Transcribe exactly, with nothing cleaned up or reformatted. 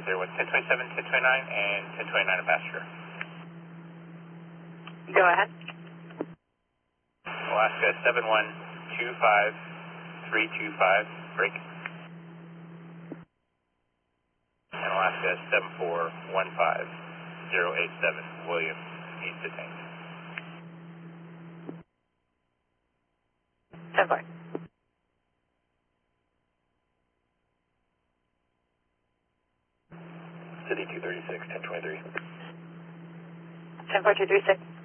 there with ten twenty-seven, ten twenty-nine, and ten twenty-nine a passenger. Go ahead. Alaska seven one two five three two five, break. And Alaska seven four one five zero eight seven, William, he's detained. ten four. City two thirty-six, ten twenty-three. ten four two three six.